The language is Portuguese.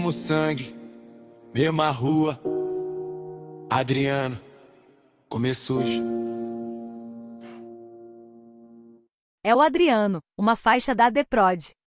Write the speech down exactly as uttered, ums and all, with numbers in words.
Mesmo sangue, mesma rua. Adriano, comer sujo. É o Adriano, uma faixa da The Prod.